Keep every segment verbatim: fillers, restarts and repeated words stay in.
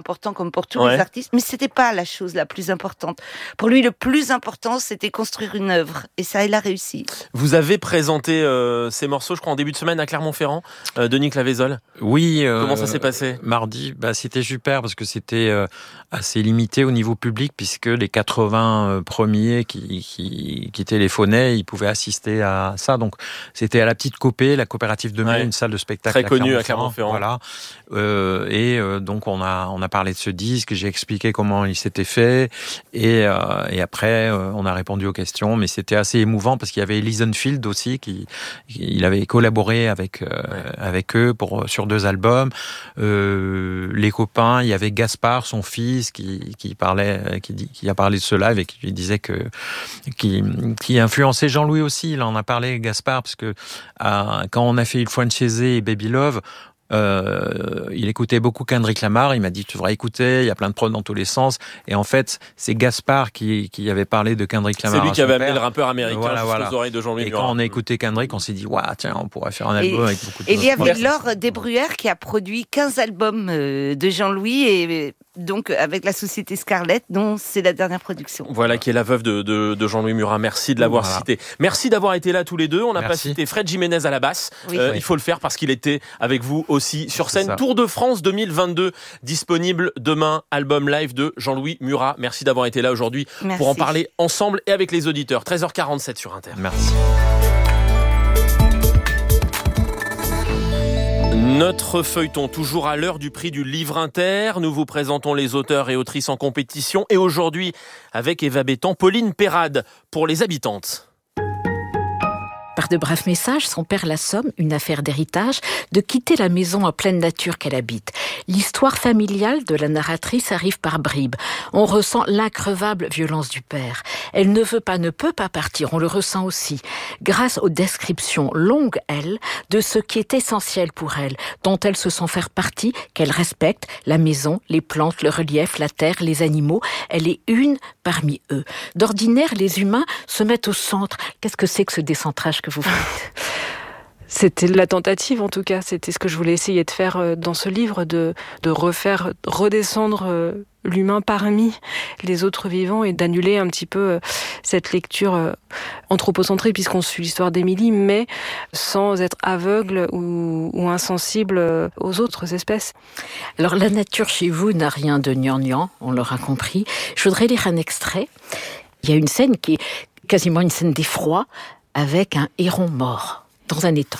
important comme pour tous ouais. les artistes, mais c'était pas la chose la plus importante. Pour lui, le plus important, c'était construire une œuvre. Et ça, il a réussi. Vous avez présenté euh, ces morceaux, je crois, en début de semaine à Clermont-Ferrand, euh, Denis Claveyzol. Oui. Euh, Comment ça s'est passé ? Mardi, bah, c'était super parce que c'était euh, assez limité au niveau public puisque les quatre-vingts premiers qui, qui, qui téléphonaient, ils pouvaient assister à ça. Donc, c'était à la Petite Copée, la coopérative de Mai, ouais. une salle de spectacle très à connue à Clermont-Ferrand. Voilà. Euh, et euh, donc, on a, on a parlé de ce disque, j'ai expliqué comment il s'était fait et, euh, et après, euh, on a répondu aux questions. Mais c'était assez émouvant parce qu'il y avait Lisenfield aussi qui, qui il avait collaboré avec euh, ouais. avec eux pour sur deux albums. Euh, les copains, il y avait Gaspard, son fils, qui qui parlait, qui, qui a parlé de ce live et qui lui disait que qui qui influençait Jean-Louis aussi. Il en a parlé, Gaspard, parce que euh, quand on a fait Il faut un Chézé et Baby Love. Euh, il écoutait beaucoup Kendrick Lamar. Il m'a dit tu devrais écouter. Il y a plein de prods dans tous les sens. Et en fait, c'est Gaspard qui qui avait parlé de Kendrick Lamar. C'est lui qui avait père. amené le rappeur américain voilà, voilà. aux oreilles de Jean-Louis Et Murat. quand on a écouté Kendrick, on s'est dit waouh, tiens, on pourrait faire un album et, avec beaucoup de. Et il y avait Merci. Laure Desbruyères qui a produit quinze albums de Jean-Louis et donc avec la société Scarlett, dont c'est la dernière production. Voilà, qui est la veuve de, de, de Jean-Louis Murat. Merci de l'avoir voilà. cité. Merci d'avoir été là tous les deux. On n'a pas Merci. cité Fred Jiménez à la basse. Oui. Euh, oui. Il faut le faire parce qu'il était avec vous aussi sur scène. Ça. Tour de France deux mille vingt-deux, disponible demain, album live de Jean-Louis Murat. Merci d'avoir été là aujourd'hui Merci. pour en parler ensemble et avec les auditeurs. treize heures quarante-sept sur Inter. Merci. Notre feuilleton, toujours à l'heure du prix du livre Inter. Nous vous présentons les auteurs et autrices en compétition. Et aujourd'hui, avec Eva Bétan, Pauline Perrade, pour les habitantes. Par de brefs messages, son père la somme, une affaire d'héritage, de quitter la maison en pleine nature qu'elle habite. L'histoire familiale de la narratrice arrive par bribes. On ressent l'increvable violence du père. Elle ne veut pas, ne peut pas partir, on le ressent aussi. Grâce aux descriptions longues, elle, de ce qui est essentiel pour elle, dont elle se sent faire partie, qu'elle respecte, la maison, les plantes, le relief, la terre, les animaux, elle est une parmi eux. D'ordinaire, les humains se mettent au centre. Qu'est-ce que c'est que ce décentrage que vous faites ? C'était la tentative, en tout cas. C'était ce que je voulais essayer de faire dans ce livre, de, de refaire, redescendre l'humain parmi les autres vivants et d'annuler un petit peu cette lecture anthropocentrée, puisqu'on suit l'histoire d'Émilie, mais sans être aveugle ou, ou insensible aux autres espèces. Alors, la nature chez vous n'a rien de gnangnan, on l'aura compris. Je voudrais lire un extrait. Il y a une scène qui est quasiment une scène d'effroi, avec un héron mort dans un étang.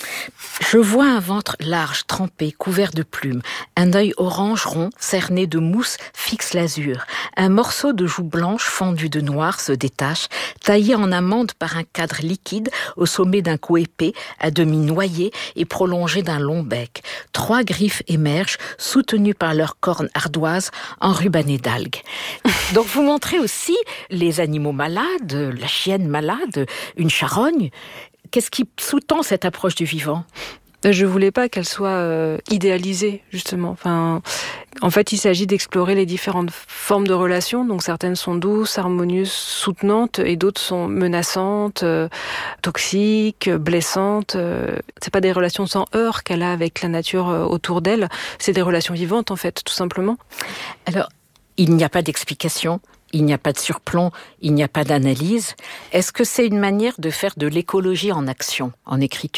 Je vois un ventre large, trempé, couvert de plumes. Un œil orange rond, cerné de mousse, fixe l'azur. Un morceau de joue blanche fondue de noir se détache, taillé en amande par un cadre liquide au sommet d'un cou épais, à demi noyé et prolongé d'un long bec. Trois griffes émergent, soutenues par leurs cornes ardoises, enrubannées d'algues. Donc vous montrez aussi les animaux malades, la chienne malade, une charogne. Qu'est-ce qui sous-tend cette approche du vivant ? Je voulais pas qu'elle soit euh, idéalisée, justement. Enfin, en fait, il s'agit d'explorer les différentes formes de relations. Donc, certaines sont douces, harmonieuses, soutenantes, et d'autres sont menaçantes, euh, toxiques, blessantes. Euh, c'est pas des relations sans heurts qu'elle a avec la nature euh, autour d'elle. C'est des relations vivantes, en fait, tout simplement. Alors, il n'y a pas d'explication. Il n'y a pas de surplomb, il n'y a pas d'analyse. Est-ce que c'est une manière de faire de l'écologie en action, en écriture ?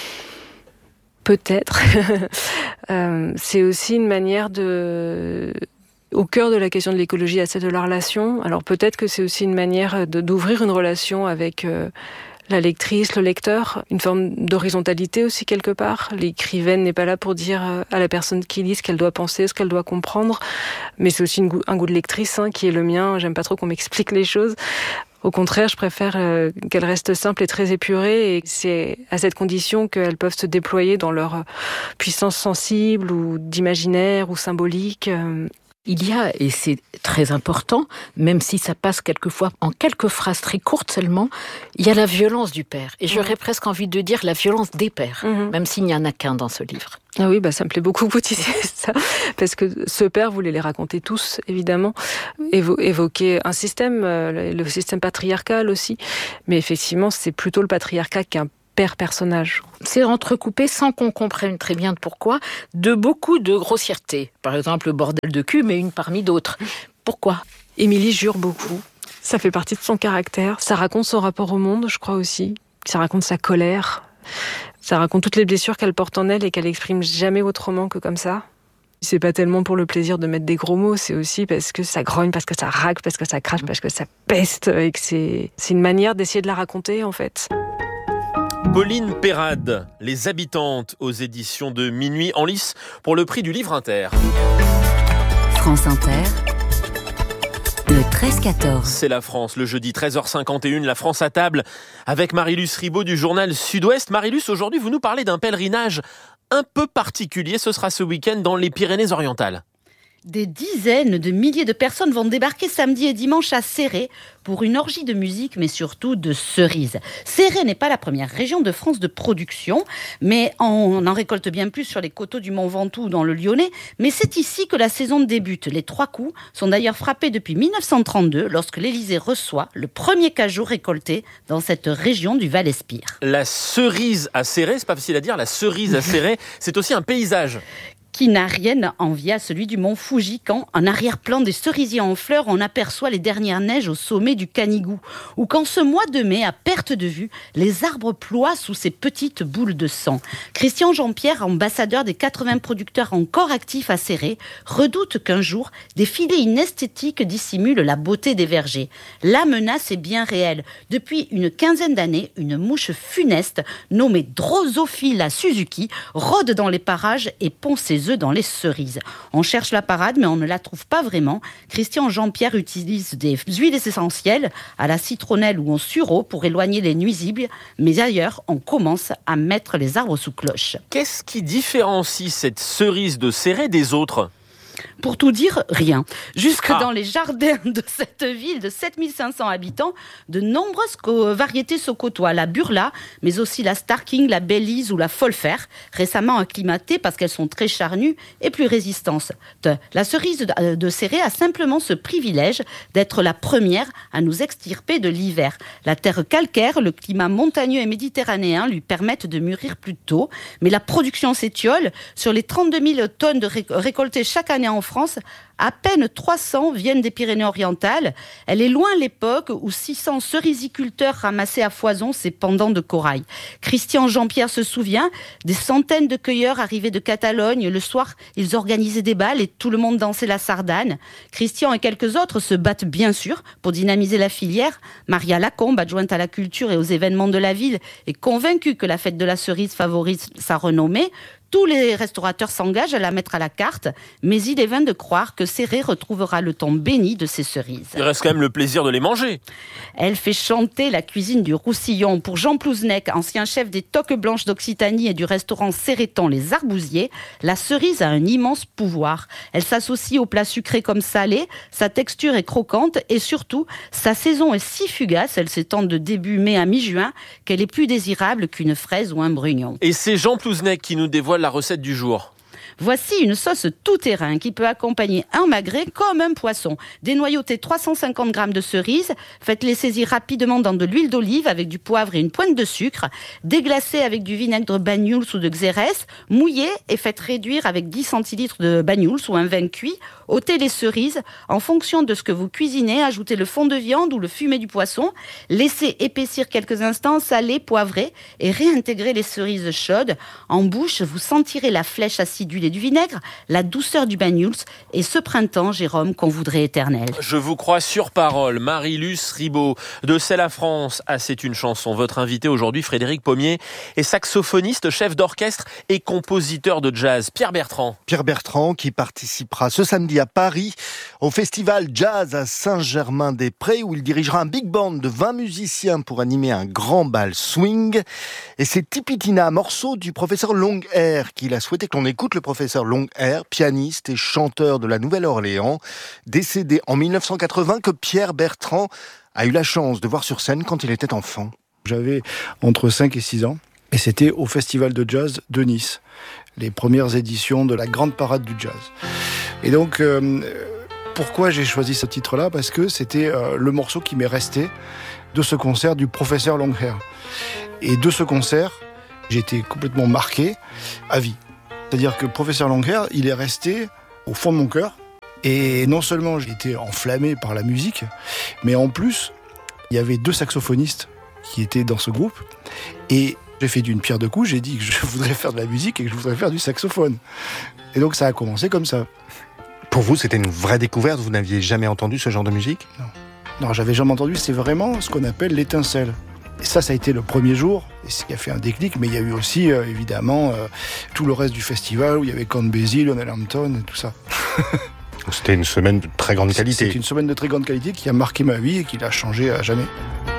Peut-être. euh, c'est aussi une manière de... Au cœur de la question de l'écologie, il y a celle de la relation. Alors peut-être que c'est aussi une manière de, d'ouvrir une relation avec... Euh, la lectrice, le lecteur, une forme d'horizontalité aussi quelque part. L'écrivaine n'est pas là pour dire à la personne qui lit ce qu'elle doit penser, ce qu'elle doit comprendre, mais c'est aussi une goût, un goût de lectrice hein, qui est le mien. J'aime pas trop qu'on m'explique les choses. Au contraire, je préfère euh, qu'elles restent simples et très épurées, et c'est à cette condition qu'elles peuvent se déployer dans leur puissance sensible ou d'imaginaire ou symbolique. Euh, Il y a, et c'est très important, même si ça passe quelquefois en quelques phrases très courtes seulement, il y a la violence du père. Et j'aurais mmh. presque envie de dire la violence des pères, mmh. même s'il n'y en a qu'un dans ce livre. Ah oui, bah ça me plaît beaucoup que vous disiez ça, parce que ce père voulait les raconter tous, évidemment, évo- évoquer un système, euh, le système patriarcal aussi, mais effectivement, c'est plutôt le patriarcat qui est un père personnage. C'est entrecoupé sans qu'on comprenne très bien pourquoi de beaucoup de grossièreté. Par exemple, le bordel de cul, mais une parmi d'autres. Pourquoi ? Émilie jure beaucoup. Ça fait partie de son caractère. Ça raconte son rapport au monde, je crois aussi. Ça raconte sa colère. Ça raconte toutes les blessures qu'elle porte en elle et qu'elle exprime jamais autrement que comme ça. C'est pas tellement pour le plaisir de mettre des gros mots, c'est aussi parce que ça grogne, parce que ça racle, parce que ça crache, parce que ça peste, et que c'est, c'est une manière d'essayer de la raconter, en fait. Pauline Perrade, Les Habitantes, aux éditions de Minuit, en lice pour le prix du Livre Inter. France Inter, le treize quatorze. C'est la France, le jeudi treize heures cinquante et une, la France à table, avec Marie-Luce Ribaud du journal Sud-Ouest. Marie-Luce, aujourd'hui, vous nous parlez d'un pèlerinage un peu particulier. Ce sera ce week-end dans les Pyrénées-Orientales. Des dizaines de milliers de personnes vont débarquer samedi et dimanche à Céret pour une orgie de musique, mais surtout de cerises. Céret n'est pas la première région de France de production, mais on en récolte bien plus sur les coteaux du Mont Ventoux dans le Lyonnais. Mais c'est ici que la saison débute. Les trois coups sont d'ailleurs frappés depuis mille neuf cent trente-deux, lorsque l'Élysée reçoit le premier cajou récolté dans cette région du Val-Espire. La cerise à Céret, c'est pas facile à dire, la cerise à Céret, c'est aussi un paysage qui n'a rien à envier à celui du mont Fuji, quand, en arrière-plan des cerisiers en fleurs, on aperçoit les dernières neiges au sommet du Canigou, ou quand ce mois de mai, à perte de vue, les arbres ploient sous ces petites boules de sang. Christian Jean-Pierre, ambassadeur des quatre-vingts producteurs encore actifs à Céret, redoute qu'un jour, des filets inesthétiques dissimulent la beauté des vergers. La menace est bien réelle. Depuis une quinzaine d'années, une mouche funeste, nommée Drosophila Suzuki, rôde dans les parages et pond ses œufs dans les cerises. On cherche la parade, mais on ne la trouve pas vraiment. Christian Jean-Pierre utilise des huiles essentielles à la citronnelle ou au sureau pour éloigner les nuisibles, mais ailleurs, on commence à mettre les arbres sous cloche. Qu'est-ce qui différencie cette cerise de Céret des autres ? Pour tout dire, rien. Jusque ah. dans les jardins de cette ville de sept mille cinq cents habitants, de nombreuses co- variétés se côtoient. La Burla, mais aussi la Starking, la Belize ou la Folfer, récemment acclimatées parce qu'elles sont très charnues et plus résistantes. La cerise de, de Céret a simplement ce privilège d'être la première à nous extirper de l'hiver. La terre calcaire, le climat montagneux et méditerranéen lui permettent de mûrir plus tôt, mais la production s'étiole. Sur les trente-deux mille tonnes de ré- récoltées chaque année en France, à peine trois cents viennent des Pyrénées-Orientales. Elle est loin l'époque où six cents cerisiculteurs ramassaient à foison ces pendants de corail. Christian Jean-Pierre se souvient des centaines de cueilleurs arrivés de Catalogne. Le soir, ils organisaient des bals et tout le monde dansait la sardane. Christian et quelques autres se battent bien sûr pour dynamiser la filière. Maria Lacombe, adjointe à la culture et aux événements de la ville, est convaincue que la fête de la cerise favorise sa renommée. Tous les restaurateurs s'engagent à la mettre à la carte, mais il est vain de croire que Céret retrouvera le temps béni de ces cerises. Il reste quand même le plaisir de les manger. Elle fait chanter la cuisine du Roussillon. Pour Jean Plouznec, ancien chef des Toques Blanches d'Occitanie et du restaurant Céretan Les Arbousiers, la cerise a un immense pouvoir. Elle s'associe aux plats sucrés comme salés, sa texture est croquante et surtout, sa saison est si fugace, elle s'étend de début mai à mi-juin, qu'elle est plus désirable qu'une fraise ou un brugnon. Et c'est Jean Plouznec qui nous dévoile la recette du jour. Voici une sauce tout-terrain qui peut accompagner un magret comme un poisson. Dénoyautez trois cent cinquante grammes de cerises, faites-les saisir rapidement dans de l'huile d'olive avec du poivre et une pointe de sucre, déglacez avec du vinaigre Banyuls ou de Xérès, mouillez et faites réduire avec dix centilitres de Banyuls ou un vin cuit. Ôtez les cerises. En fonction de ce que vous cuisinez, ajoutez le fond de viande ou le fumet du poisson, laissez épaissir quelques instants, salez, poivrez et réintégrez les cerises chaudes. En bouche, vous sentirez la flèche acidule et du vinaigre, la douceur du Banyuls et ce printemps, Jérôme, qu'on voudrait éternel. Je vous crois sur parole. Marie-Luce Ribaud de C'est la France à C'est une chanson. Votre invité aujourd'hui, Frédéric Pommier, est saxophoniste, chef d'orchestre et compositeur de jazz. Pierre Bertrand. Pierre Bertrand qui participera ce samedi à Paris au festival Jazz à Saint-Germain-des-Prés où il dirigera un big band de vingt musiciens pour animer un grand bal swing. Et c'est Tipitina, morceau du professeur Longhair qu'il a souhaité que l'on écoute. Le professeur Longhair, pianiste et chanteur de la Nouvelle-Orléans, décédé en mille neuf cent quatre-vingts, que Pierre Bertrand a eu la chance de voir sur scène quand il était enfant. J'avais entre cinq et six ans et c'était au festival de jazz de Nice, les premières éditions de la grande parade du jazz. Et donc, euh, pourquoi j'ai choisi ce titre-là ? Parce que c'était euh, le morceau qui m'est resté de ce concert du professeur Longhair. Et de ce concert, j'ai été complètement marqué à vie. C'est-à-dire que le professeur Longhair, il est resté au fond de mon cœur. Et non seulement j'ai été enflammé par la musique, mais en plus, il y avait deux saxophonistes qui étaient dans ce groupe. Et j'ai fait d'une pierre deux coups, j'ai dit que je voudrais faire de la musique et que je voudrais faire du saxophone. Et donc ça a commencé comme ça. Pour vous, c'était une vraie découverte? Vous n'aviez jamais entendu ce genre de musique? Non. Non, j'avais jamais entendu. C'est vraiment ce qu'on appelle l'étincelle. Et ça, ça a été le premier jour, et ce qui a fait un déclic. Mais il y a eu aussi, euh, évidemment, euh, tout le reste du festival, où il y avait Count Basie, Lionel Hampton, et tout ça. C'était une semaine de très grande qualité. C'est une semaine de très grande qualité qui a marqué ma vie et qui l'a changé à jamais.